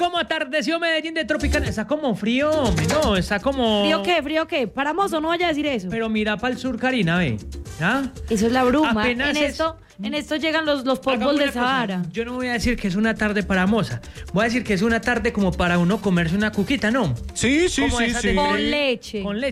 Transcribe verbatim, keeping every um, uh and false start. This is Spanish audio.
como atardeció Medellín de Tropicana. Está como frío, hombre, no, está como... ¿Frío qué? ¿Frío qué? ¿Paramos o no vaya a decir eso? Pero mira para el sur, Karina, ve. ¿Ah? Eso es la bruma. Apenas En es- esto, en esto llegan los, los Hagamos polvos una de cosa, Sahara. Yo no voy a decir que es una tarde para moza. Voy a decir que es una tarde como para uno comerse una cuquita, ¿no? Sí, sí, Como sí, esas sí. de- Con leche. Con leche.